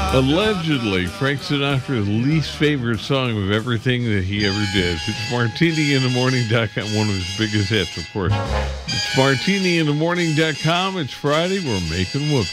Allegedly, Frank Sinatra's least favorite song of everything that he ever did. It's MartiniInTheMorning.com, one of his biggest hits, of course. It's MartiniInTheMorning.com. It's Friday. We're making whoopee.